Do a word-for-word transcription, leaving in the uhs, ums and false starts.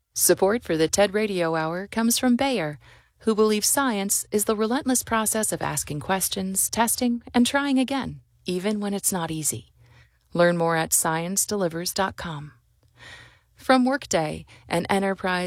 Support for the TED Radio Hour comes from Bayer, who believes science is the relentless process of asking questions, testing, and trying again, even when it's not easy. Learn more at science delivers dot com. From Workday, an enterprise